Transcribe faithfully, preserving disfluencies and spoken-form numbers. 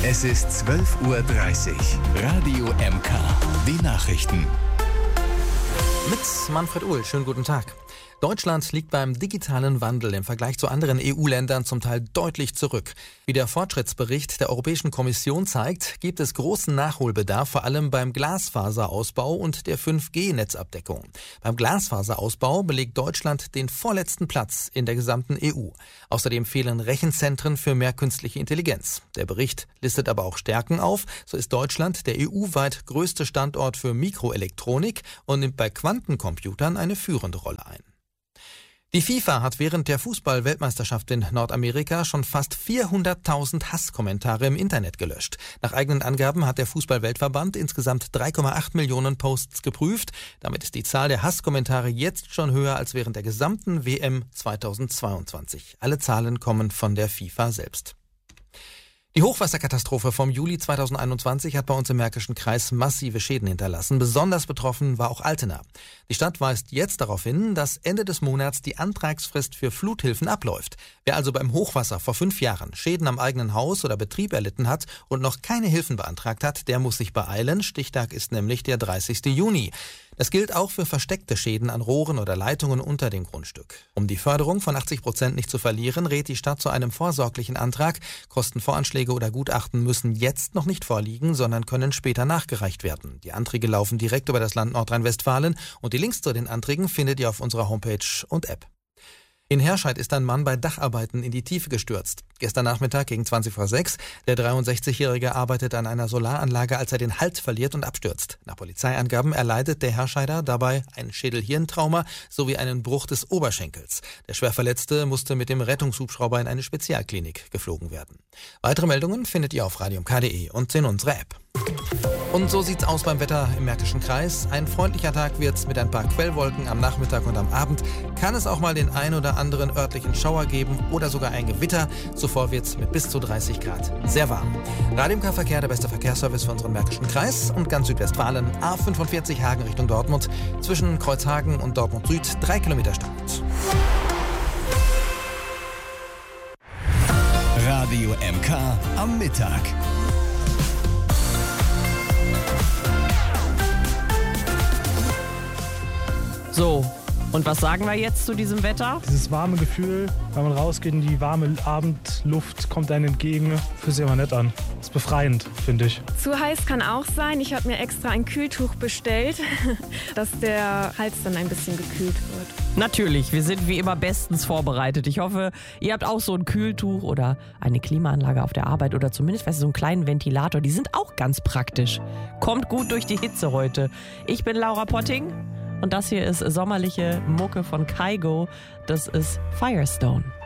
Es ist zwölf Uhr dreißig. Radio M K. Die Nachrichten. Mit Manfred Uhl. Schönen guten Tag. Deutschland liegt beim digitalen Wandel im Vergleich zu anderen E U-Ländern zum Teil deutlich zurück. Wie der Fortschrittsbericht der Europäischen Kommission zeigt, gibt es großen Nachholbedarf, vor allem beim Glasfaserausbau und der fünf G Netzabdeckung. Beim Glasfaserausbau belegt Deutschland den vorletzten Platz in der gesamten E U. Außerdem fehlen Rechenzentren für mehr künstliche Intelligenz. Der Bericht listet aber auch Stärken auf. So ist Deutschland der E U-weit größte Standort für Mikroelektronik und nimmt bei Quantencomputern eine führende Rolle ein. Die FIFA hat während der Fußball-Weltmeisterschaft in Nordamerika schon fast vierhunderttausend Hasskommentare im Internet gelöscht. Nach eigenen Angaben hat der Fußball-Weltverband insgesamt drei Komma acht Millionen Posts geprüft. Damit ist die Zahl der Hasskommentare jetzt schon höher als während der gesamten W M zweitausendzweiundzwanzig. Alle Zahlen kommen von der FIFA selbst. Die Hochwasserkatastrophe vom Juli zweitausendeinundzwanzig hat bei uns im Märkischen Kreis massive Schäden hinterlassen. Besonders betroffen war auch Altena. Die Stadt weist jetzt darauf hin, dass Ende des Monats die Antragsfrist für Fluthilfen abläuft. Wer also beim Hochwasser vor fünf Jahren Schäden am eigenen Haus oder Betrieb erlitten hat und noch keine Hilfen beantragt hat, der muss sich beeilen. Stichtag ist nämlich der dreißigsten Juni. Das gilt auch für versteckte Schäden an Rohren oder Leitungen unter dem Grundstück. Um die Förderung von achtzig Prozent nicht zu verlieren, rät die Stadt zu einem vorsorglichen Antrag. Kostenvoranschläge oder Gutachten müssen jetzt noch nicht vorliegen, sondern können später nachgereicht werden. Die Anträge laufen direkt über das Land Nordrhein-Westfalen und die Links zu den Anträgen findet ihr auf unserer Homepage und App. In Herscheid ist ein Mann bei Dacharbeiten in die Tiefe gestürzt. Gestern Nachmittag gegen zwanzig vor sechs. Der dreiundsechzigjährige arbeitet an einer Solaranlage, als er den Halt verliert und abstürzt. Nach Polizeiangaben erleidet der Herscheider dabei ein Schädel-Hirntrauma sowie einen Bruch des Oberschenkels. Der Schwerverletzte musste mit dem Rettungshubschrauber in eine Spezialklinik geflogen werden. Weitere Meldungen findet ihr auf radio m k punkt d e und in unserer App. Und so sieht's aus beim Wetter im Märkischen Kreis. Ein freundlicher Tag wird's mit ein paar Quellwolken am Nachmittag und am Abend. Kann es auch mal den ein oder anderen örtlichen Schauer geben oder sogar ein Gewitter. Zuvor wird's mit bis zu dreißig Grad sehr warm. Radio M K Verkehr, der beste Verkehrsservice für unseren Märkischen Kreis und ganz Südwestfalen. A fünfundvierzig Hagen Richtung Dortmund. Zwischen Kreuzhagen und Dortmund Süd drei Kilometer Stand. Radio M K am Mittag. So, und was sagen wir jetzt zu diesem Wetter? Dieses warme Gefühl, wenn man rausgeht in die warme Abendluft, kommt einem entgegen, fühlt sich immer nett an. Ist befreiend, finde ich. Zu heiß kann auch sein. Ich habe mir extra ein Kühltuch bestellt, dass der Hals dann ein bisschen gekühlt wird. Natürlich, wir sind wie immer bestens vorbereitet. Ich hoffe, ihr habt auch so ein Kühltuch oder eine Klimaanlage auf der Arbeit oder zumindest weißt du, so einen kleinen Ventilator. Die sind auch ganz praktisch. Kommt gut durch die Hitze heute. Ich bin Laura Potting. Und das hier ist sommerliche Mucke von Kygo. Das ist Firestone.